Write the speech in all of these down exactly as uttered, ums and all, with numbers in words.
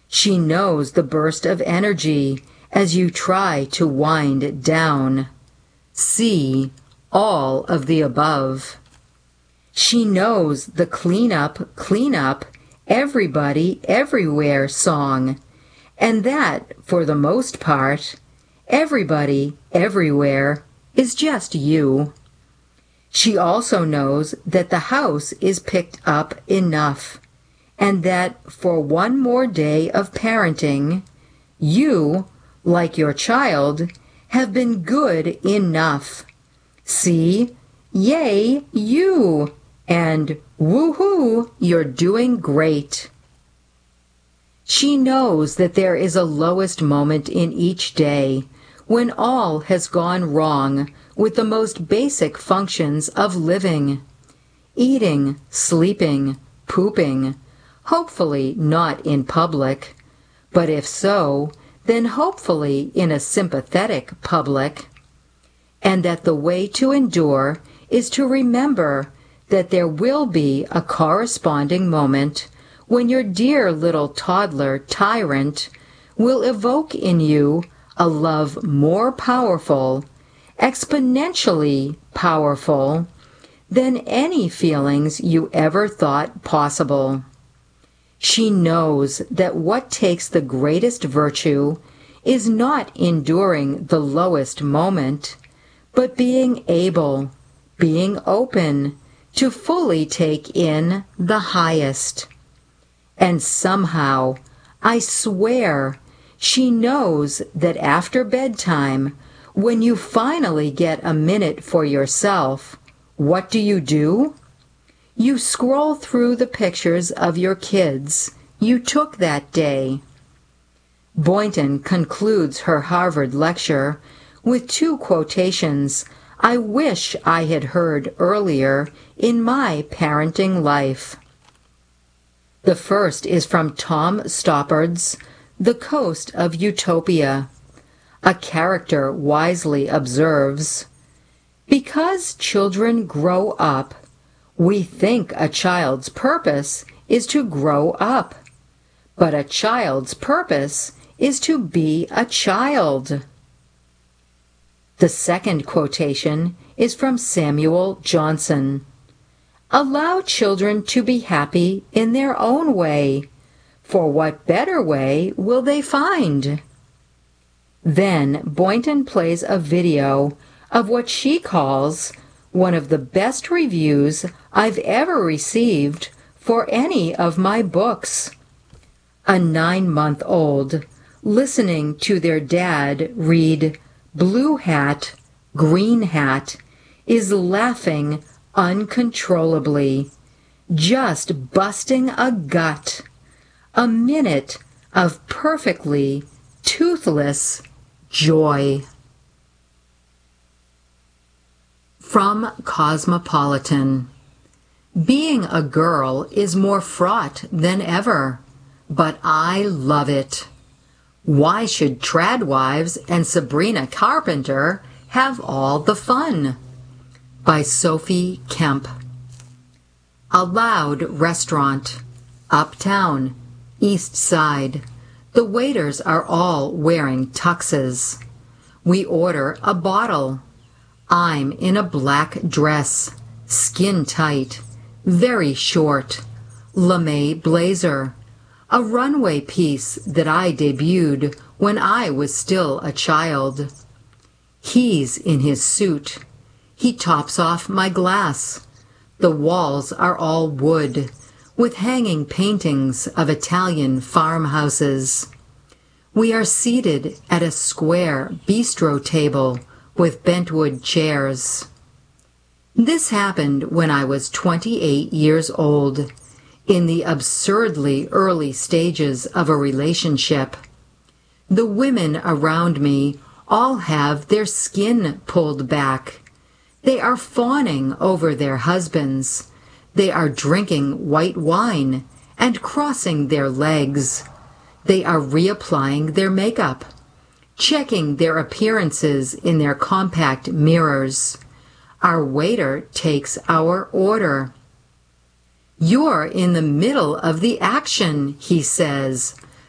She knows the burst of energy as you try to wind down. See all of the above. She knows the clean up, clean up, everybody, everywhere song, and that, for the most part, everybody, everywhere is just you. She also knows that the house is picked up enough, and that for one more day of parenting, you, like your child, have been good enough. See, yay, you, and woohoo, you're doing great. She knows that there is a lowest moment in each day when all has gone wrong with the most basic functions of living. Eating, sleeping, pooping, hopefully not in public, but if so, then hopefully in a sympathetic public. And that the way to endure is to remember that there will be a corresponding moment when your dear little toddler tyrant will evoke in you a love more powerful, exponentially powerful, than any feelings you ever thought possible. She knows that what takes the greatest virtue is not enduring the lowest moment, but being able, being open, to fully take in the highest. And somehow, I swear, she knows that after bedtime, when you finally get a minute for yourself, what do you do? You scroll through the pictures of your kids you took that day. Boynton concludes her Harvard lecture with two quotations I wish I had heard earlier in my parenting life. The first is from Tom Stoppard's The Coast of Utopia. A character wisely observes, "Because children grow up, we think a child's purpose is to grow up, but a child's purpose is to be a child." The second quotation is from Samuel Johnson. "Allow children to be happy in their own way, for what better way will they find?" Then Boynton plays a video of what she calls one of the best reviews I've ever received for any of my books. A nine-month-old listening to their dad read Blue Hat, Green Hat is laughing uncontrollably, just busting a gut. A minute of perfectly toothless joy. From Cosmopolitan. Being a girl is more fraught than ever, but I love it. Why should Tradwives and Sabrina Carpenter have all the fun? By Sophie Kemp. A loud restaurant. Uptown. East Side. The waiters are all wearing tuxes. We order a bottle. I'm in a black dress, skin tight, very short, lame blazer, a runway piece that I debuted when I was still a child. He's in his suit. He tops off my glass. The walls are all wood, with hanging paintings of Italian farmhouses. We are seated at a square bistro table with bentwood chairs. This happened when I was twenty-eight years old, in the absurdly early stages of a relationship. The women around me all have their skin pulled back. They are fawning over their husbands. They are drinking white wine and crossing their legs. They are reapplying their makeup, checking their appearances in their compact mirrors. Our waiter takes our order. "You're in the middle of the action," he says,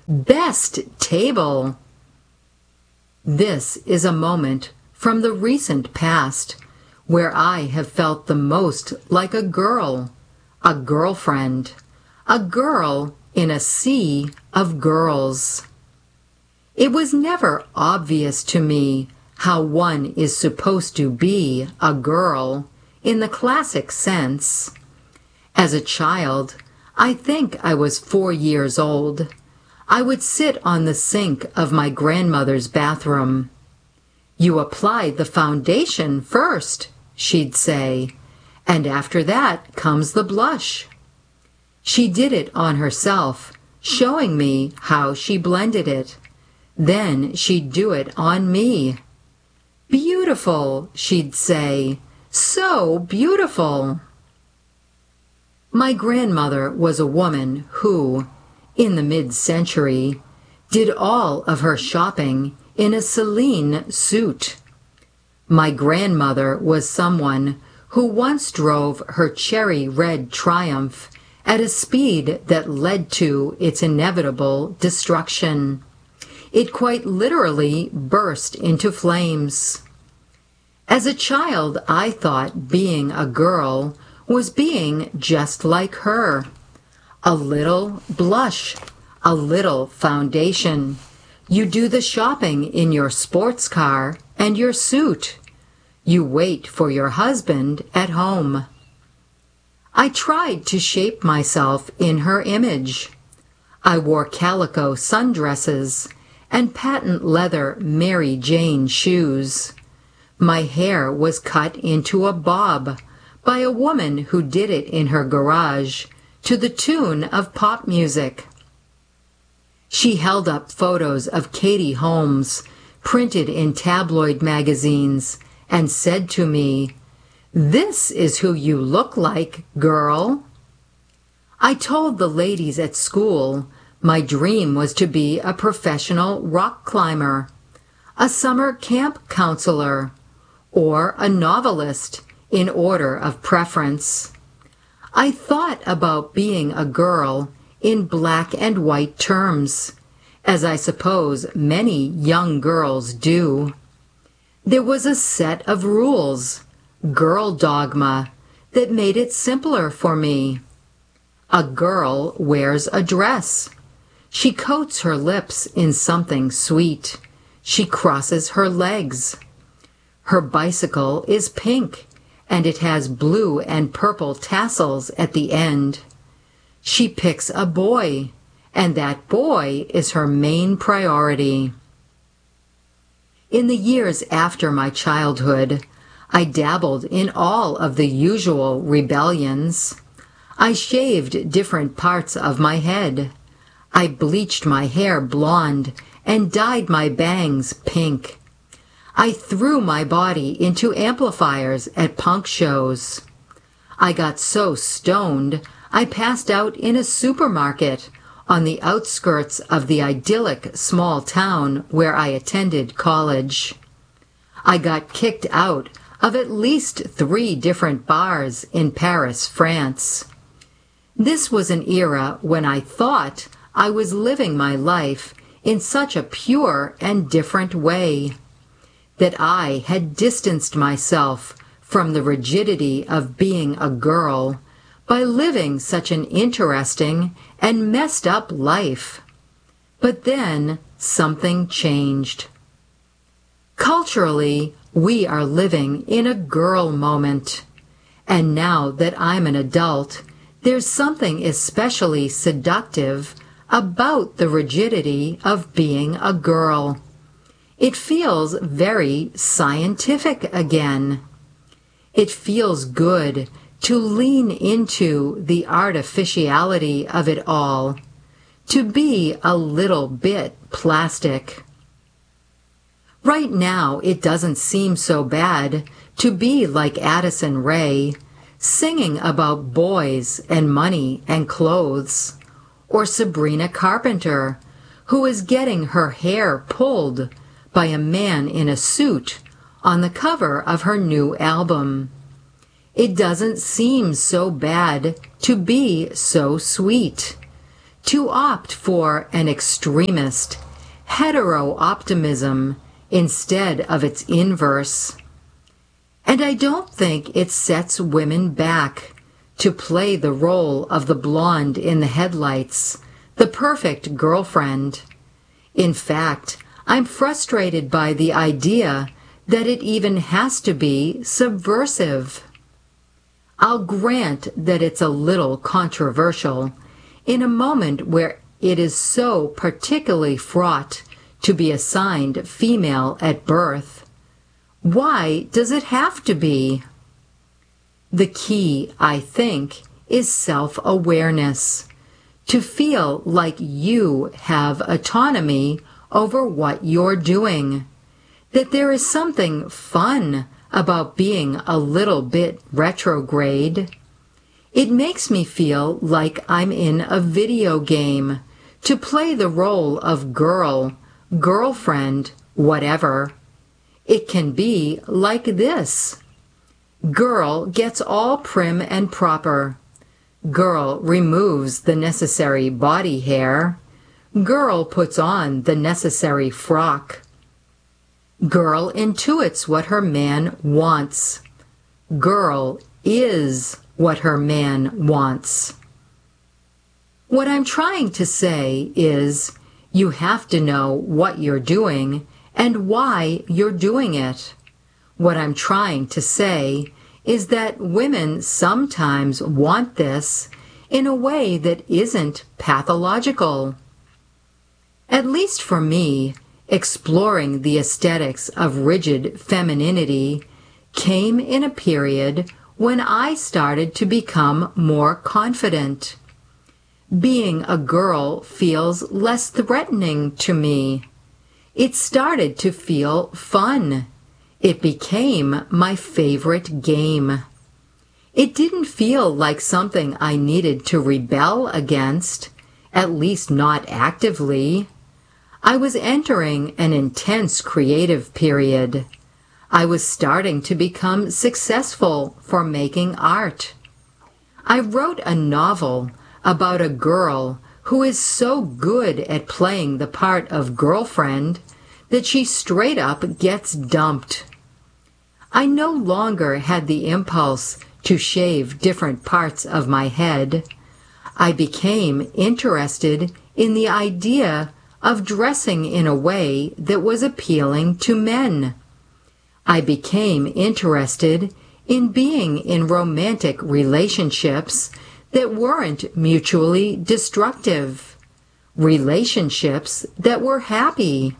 Best table! This is a moment from the recent past where I have felt the most like a girl, a girlfriend, a girl in a sea of girls. It was never obvious to me how one is supposed to be a girl in the classic sense. As a child, I think I was four years old, I would sit on the sink of my grandmother's bathroom. "You apply the foundation first," she'd say, "and after that comes the blush." She did it on herself, showing me how she blended it. Then she'd do it on me. "Beautiful," she'd say, "so beautiful." My grandmother was a woman who, in the mid-century, did all of her shopping in a Celine suit. My grandmother was someone who once drove her cherry red Triumph at a speed that led to its inevitable destruction. It quite literally burst into flames. As a child, I thought being a girl was being just like her. A little blush, a little foundation. You do the shopping in your sports car and your suit. You wait for your husband at home. I tried to shape myself in her image. I wore calico sundresses and patent leather Mary Jane shoes. My hair was cut into a bob by a woman who did it in her garage to the tune of pop music. She held up photos of Katie Holmes, printed in tabloid magazines, and said to me, "This is who you look like, girl." I told the ladies at school my dream was to be a professional rock climber, a summer camp counselor, or a novelist in order of preference. I thought about being a girl in black and white terms, as I suppose many young girls do. There was a set of rules, girl dogma, that made it simpler for me. A girl wears a dress. She coats her lips in something sweet. She crosses her legs. Her bicycle is pink, and it has blue and purple tassels at the end. She picks a boy, and that boy is her main priority. In the years after my childhood, I dabbled in all of the usual rebellions. I shaved different parts of my head. I bleached my hair blonde and dyed my bangs pink. I threw my body into amplifiers at punk shows. I got so stoned I passed out in a supermarket on the outskirts of the idyllic small town where I attended college. I got kicked out of at least three different bars in Paris, France. This was an era when I thought I was living my life in such a pure and different way, that I had distanced myself from the rigidity of being a girl by living such an interesting and messed up life. But then something changed. Culturally, we are living in a girl moment. And now that I'm an adult, there's something especially seductive about the rigidity of being a girl. It feels very scientific again. It feels good to lean into the artificiality of it all, to be a little bit plastic. Right now, it doesn't seem so bad to be like Addison Rae, singing about boys and money and clothes, or Sabrina Carpenter, who is getting her hair pulled by a man in a suit on the cover of her new album. It doesn't seem so bad to be so sweet, to opt for an extremist, hetero-optimism instead of its inverse. And I don't think it sets women back to play the role of the blonde in the headlights, the perfect girlfriend. In fact, I'm frustrated by the idea that it even has to be subversive. I'll grant that it's a little controversial in a moment where it is so particularly fraught to be assigned female at birth. Why does it have to be? The key, I think, is self-awareness. To feel like you have autonomy over what you're doing. That there is something fun about being a little bit retrograde. It makes me feel like I'm in a video game, to play the role of girl, girlfriend, whatever. It can be like this. Girl gets all prim and proper. Girl removes the necessary body hair. Girl puts on the necessary frock. Girl intuits what her man wants. Girl is what her man wants. What I'm trying to say is, you have to know what you're doing and why you're doing it. What I'm trying to say is that women sometimes want this in a way that isn't pathological. At least for me, exploring the aesthetics of rigid femininity came in a period when I started to become more confident. Being a girl feels less threatening to me. It started to feel fun. It became my favorite game. It didn't feel like something I needed to rebel against, at least not actively. I was entering an intense creative period. I was starting to become successful for making art. I wrote a novel about a girl who is so good at playing the part of girlfriend that she straight up gets dumped. I no longer had the impulse to shave different parts of my head. I became interested in the idea of dressing in a way that was appealing to men. I became interested in being in romantic relationships that weren't mutually destructive, relationships that were happy.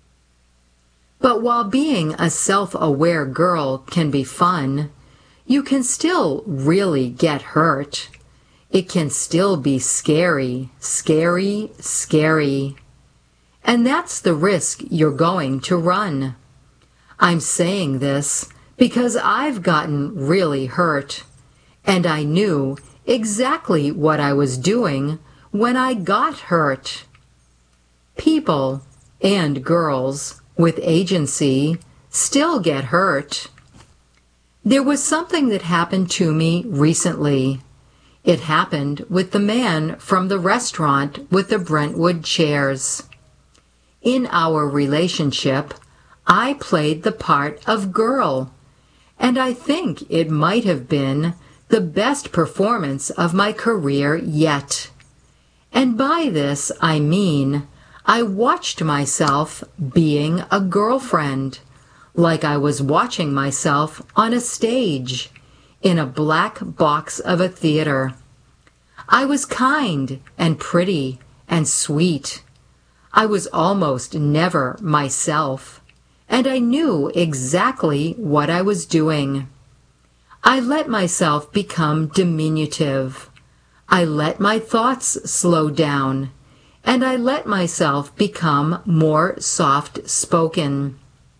But while being a self-aware girl can be fun, you can still really get hurt. It can still be scary, scary, scary. And that's the risk you're going to run. I'm saying this because I've gotten really hurt, and I knew exactly what I was doing when I got hurt. People, and girls, with agency still get hurt. There was something that happened to me recently. It happened with the man from the restaurant with the Brentwood chairs. In our relationship, I played the part of girl, and I think it might have been the best performance of my career yet. And by this I mean I watched myself being a girlfriend, like I was watching myself on a stage, in a black box of a theater. I was kind and pretty and sweet. I was almost never myself, and I knew exactly what I was doing. I let myself become diminutive. I let my thoughts slow down, and I let myself become more soft-spoken.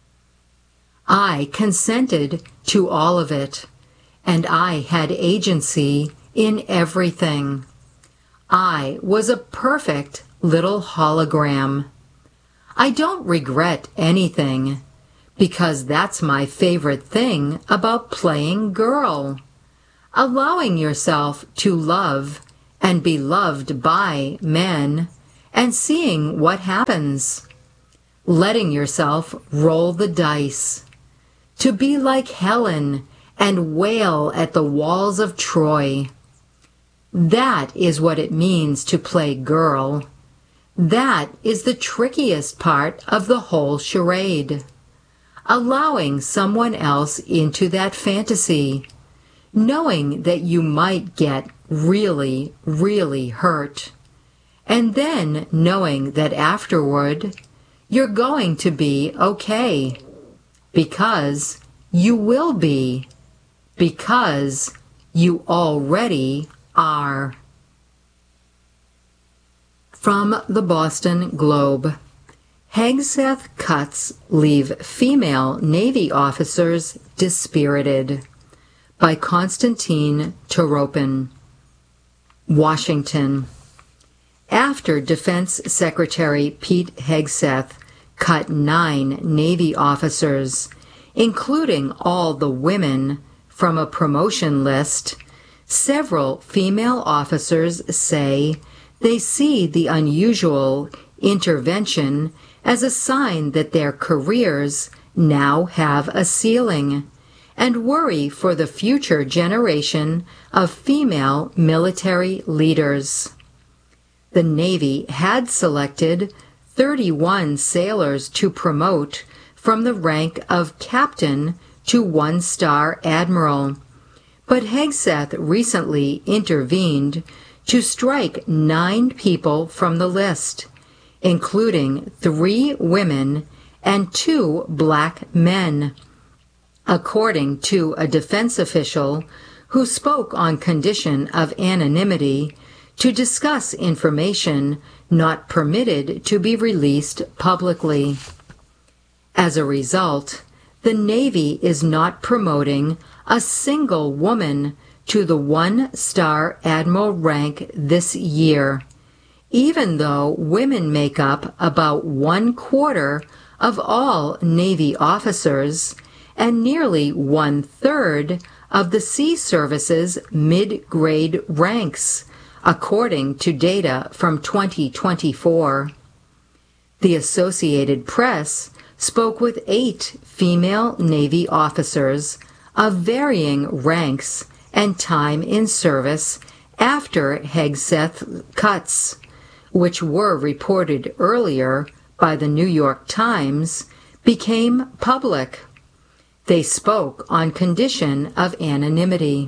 I consented to all of it, and I had agency in everything. I was a perfect little hologram. I don't regret anything, because that's my favorite thing about playing girl. Allowing yourself to love and be loved by men, and seeing what happens. Letting yourself roll the dice. To be like Helen and wail at the walls of Troy. That is what it means to play girl. That is the trickiest part of the whole charade. Allowing someone else into that fantasy, knowing that you might get really, really hurt, and then knowing that afterward you're going to be okay, because you will be, because you already are. From the Boston Globe. Hegseth cuts leave female Navy officers dispirited. By Konstantin Toropin. Washington. After Defense Secretary Pete Hegseth cut nine Navy officers, including all the women, from a promotion list, several female officers say they see the unusual intervention as a sign that their careers now have a ceiling, and worry for the future generation of female military leaders. The Navy had selected thirty-one sailors to promote from the rank of captain to one-star admiral, but Hegseth recently intervened to strike nine people from the list, including three women and two black men, according to a defense official who spoke on condition of anonymity to discuss information not permitted to be released publicly. As a result, the Navy is not promoting a single woman to the one-star admiral rank this year, even though women make up about one quarter of all Navy officers and nearly one-third of the Sea Service's mid-grade ranks, according to data from twenty twenty-four. The Associated Press spoke with eight female Navy officers of varying ranks and time in service after Hegseth cuts, which were reported earlier by the New York Times, became public. They spoke on condition of anonymity.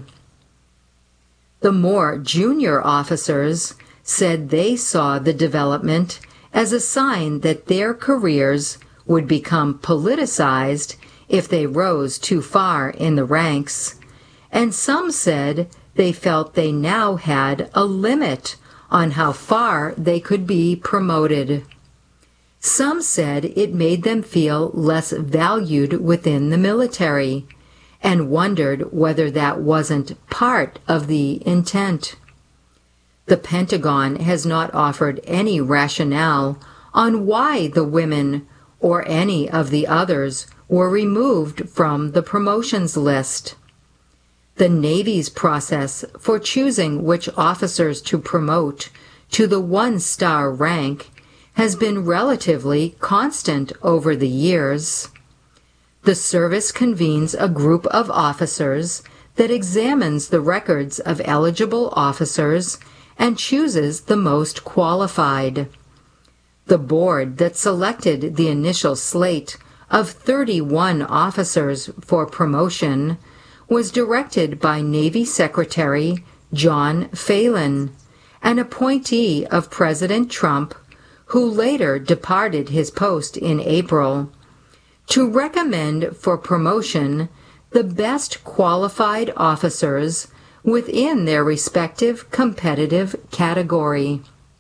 The more junior officers said they saw the development as a sign that their careers would become politicized if they rose too far in the ranks, and some said they felt they now had a limit on how far they could be promoted. Some said it made them feel less valued within the military, and wondered whether that wasn't part of the intent. The Pentagon has not offered any rationale on why the women or any of the others were removed from the promotions list. The Navy's process for choosing which officers to promote to the one-star rank has been relatively constant over the years. The service convenes a group of officers that examines the records of eligible officers and chooses the most qualified. The board that selected the initial slate of thirty-one officers for promotion was directed by Navy Secretary John Phelan, an appointee of President Trump, who later departed his post in April, to recommend for promotion the best qualified officers within their respective competitive category.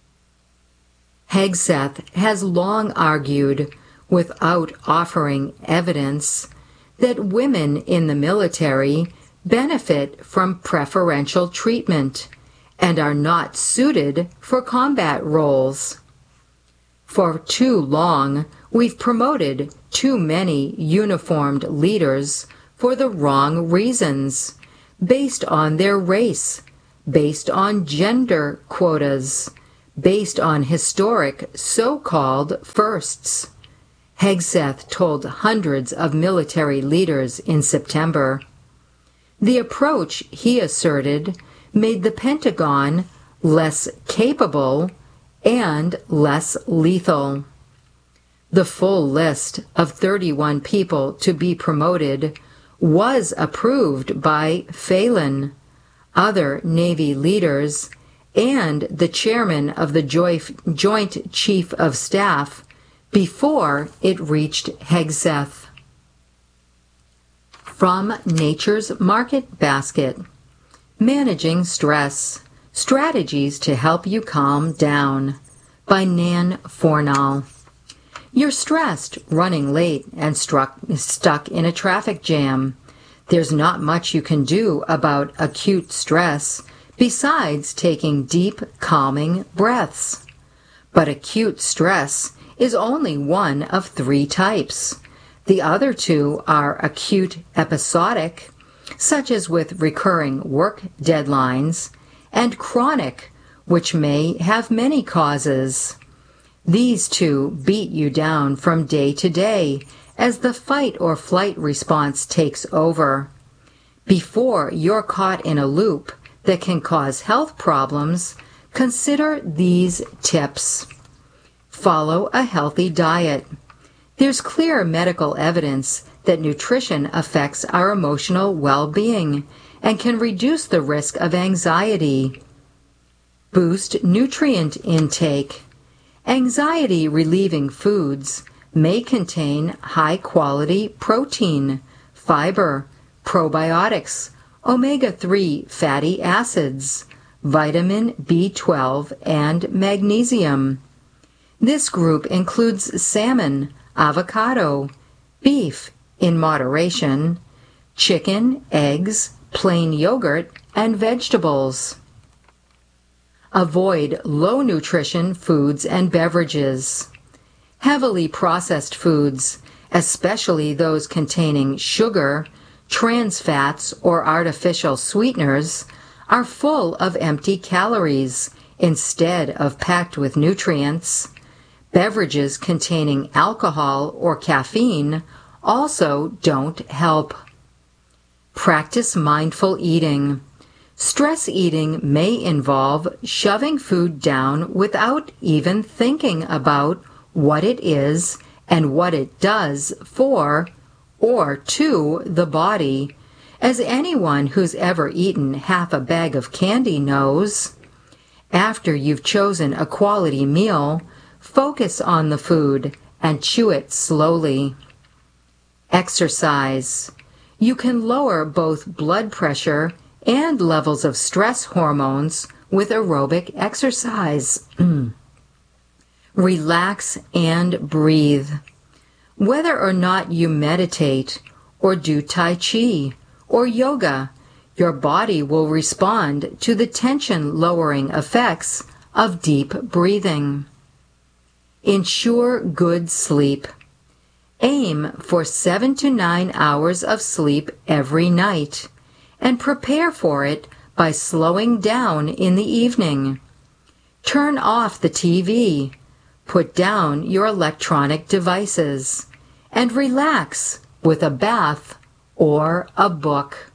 Hegseth has long argued, without offering evidence, that women in the military benefit from preferential treatment and are not suited for combat roles. For too long, we've promoted too many uniformed leaders for the wrong reasons, based on their race, based on gender quotas, based on historic so-called firsts. Hegseth told hundreds of military leaders in September. The approach, he asserted, made the Pentagon less capable and less lethal. The full list of thirty-one people to be promoted was approved by Phelan, other Navy leaders, and the chairman of the Joint Chief of Staff before it reached Hegseth. From Nature's Market Basket, Managing Stress, Strategies to Help You Calm Down, by Nan Fornall. You're stressed, running late, and struck, stuck in a traffic jam. There's not much you can do about acute stress besides taking deep, calming breaths. But acute stress is only one of three types. The other two are acute episodic, such as with recurring work deadlines, and chronic, which may have many causes. These two beat you down from day to day as the fight or flight response takes over. Before you're caught in a loop that can cause health problems, consider these tips. Follow a healthy diet. There's clear medical evidence that nutrition affects our emotional well-being and can reduce the risk of anxiety. Boost nutrient intake. Anxiety-relieving foods may contain high-quality protein, fiber, probiotics, omega three fatty acids, vitamin B twelve, and magnesium. This group includes salmon, avocado, beef in moderation, chicken, eggs, plain yogurt, and vegetables. Avoid low-nutrition foods and beverages. Heavily processed foods, especially those containing sugar, trans fats, or artificial sweeteners, are full of empty calories instead of packed with nutrients. Beverages containing alcohol or caffeine also don't help. Practice mindful eating. Stress eating may involve shoving food down without even thinking about what it is and what it does for or to the body, as anyone who's ever eaten half a bag of candy knows. After you've chosen a quality meal, focus on the food and chew it slowly. Exercise. You can lower both blood pressure and levels of stress hormones with aerobic exercise. Relax and breathe. Whether or not you meditate or do Tai Chi or yoga, your body will respond to the tension-lowering effects of deep breathing. Ensure good sleep. Aim for seven to nine hours of sleep every night, and prepare for it by slowing down in the evening. Turn off the T V, put down your electronic devices, and relax with a bath or a book.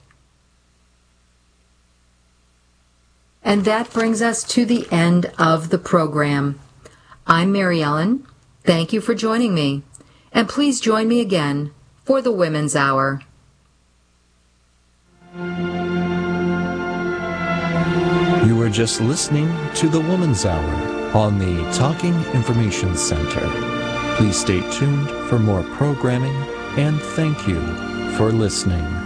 And that brings us to the end of the program. I'm Mary Ellen. Thank you for joining me, and please join me again for the Women's Hour. You were just listening to the Woman's Hour on the Talking Information Center. Please stay tuned for more programming, and thank you for listening.